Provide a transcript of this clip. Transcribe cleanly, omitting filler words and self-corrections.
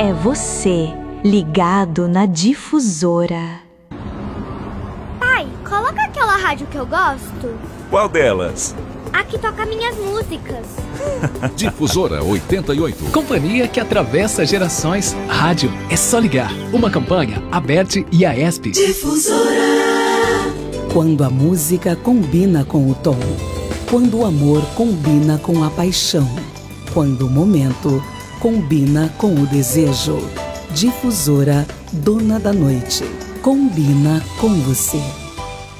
É você, ligado na Difusora. Pai, coloca aquela rádio que eu gosto. Qual delas? A que toca minhas músicas. Difusora 88. Companhia que atravessa gerações. Rádio é só ligar. Uma campanha, Aberte e Aesp. Difusora. Quando a música combina com o tom. Quando o amor combina com a paixão. Quando o momento combina com o desejo. Difusora, dona da noite. Combina com você.